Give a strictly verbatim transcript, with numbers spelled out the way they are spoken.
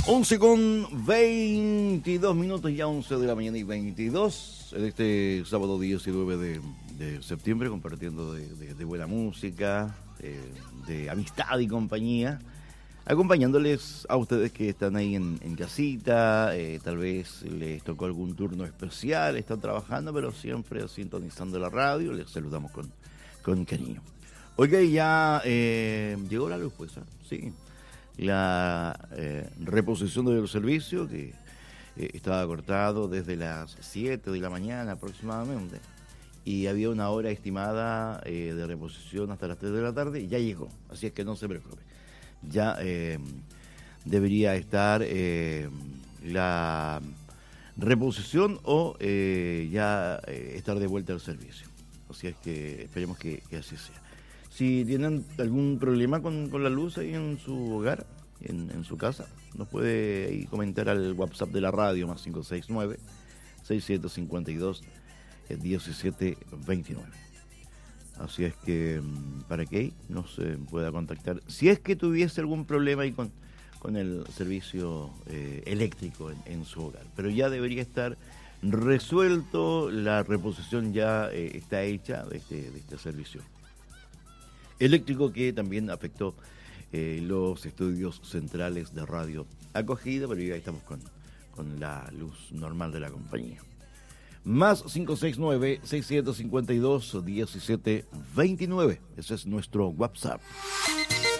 once con veintidós minutos, ya once de la mañana y veintidós, en este sábado diecinueve de, de septiembre, compartiendo de, de, de buena música, eh, de amistad y compañía, acompañándoles a ustedes que están ahí en, en casita, eh, tal vez les tocó algún turno especial, están trabajando, pero siempre sintonizando la radio, les saludamos con, con cariño. Oiga, ya eh, llegó la luz, pues, ¿eh? Sí. La eh, reposición del servicio que eh, estaba cortado desde las siete de la mañana aproximadamente y había una hora estimada eh, de reposición hasta las tres de la tarde y ya llegó, así es que no se preocupe, ya eh, debería estar eh, la reposición o eh, ya eh, estar de vuelta al servicio, así es que esperemos que, que así sea. Si tienen algún problema con, con la luz ahí en su hogar, en, en su casa, nos puede ahí comentar al WhatsApp de la radio, más cinco seis nueve, seis siete cinco dos, diecisiete veintinueve. Así es que para que nos eh, pueda contactar, si es que tuviese algún problema ahí con, con el servicio eh, eléctrico en, en su hogar. Pero ya debería estar resuelto, la reposición ya eh, está hecha de este, de este servicio eléctrico que también afectó eh, los estudios centrales de radio acogida, pero ya estamos con, con la luz normal de la compañía. Más cinco seis nueve, seis siete cinco dos, diecisiete veintinueve. Ese es nuestro WhatsApp.